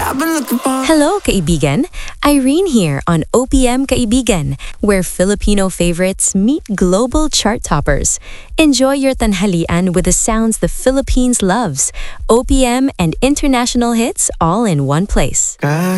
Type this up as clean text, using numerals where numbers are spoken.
Hello, kaibigan! Irene here on OPM Kaibigan, where Filipino favorites meet global chart toppers. Enjoy your tanghalian with the sounds the Philippines loves, OPM and international hits all in one place.